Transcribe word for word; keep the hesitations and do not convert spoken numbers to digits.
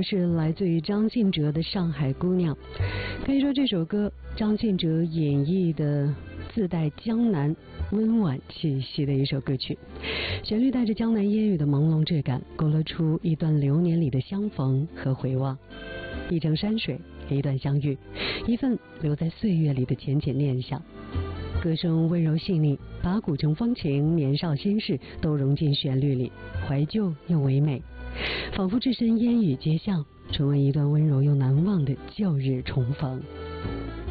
是来自于张信哲的《上海姑娘》。可以说这首歌张信哲演绎的自带江南温婉气息的一首歌曲，旋律带着江南烟雨的朦胧质感，勾勒出一段流年里的相逢和回望，一程山水，一段相遇，一份留在岁月里的浅浅念想。歌声温柔细腻，把古城风情、年少心事都融进旋律里，怀旧又唯美，仿佛置身烟雨街巷，重温一段温柔又难忘的旧日重逢。